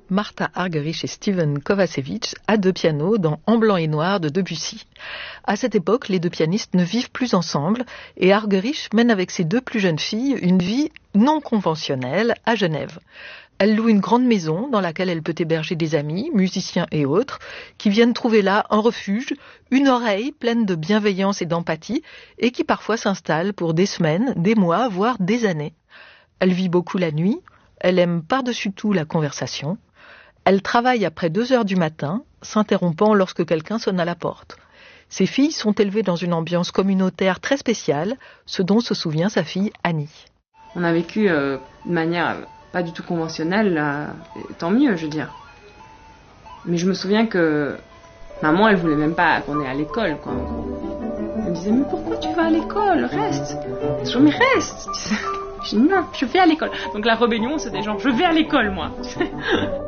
Martha Argerich et Steven Kovacevic à deux pianos dans En blanc et noir de Debussy. À cette époque, les deux pianistes ne vivent plus ensemble et Argerich mène avec ses deux plus jeunes filles une vie non conventionnelle à Genève. Elle loue une grande maison dans laquelle elle peut héberger des amis, musiciens et autres, qui viennent trouver là un refuge, une oreille pleine de bienveillance et d'empathie et qui parfois s'installent pour des semaines, des mois, voire des années. Elle vit beaucoup la nuit, elle aime par-dessus tout la conversation. Elle travaille après 2 heures du matin, s'interrompant lorsque quelqu'un sonne à la porte. Ses filles sont élevées dans une ambiance communautaire très spéciale, ce dont se souvient sa fille Annie. On a vécu de manière pas du tout conventionnelle, tant mieux, je veux dire. Mais je me souviens que maman, elle voulait même pas qu'on aille à l'école, quoi. Elle me disait, mais pourquoi tu vas à l'école? Reste. Je dis, mais reste. Je dis, non, je vais à l'école. Donc la rébellion, c'était genre, je vais à l'école, moi.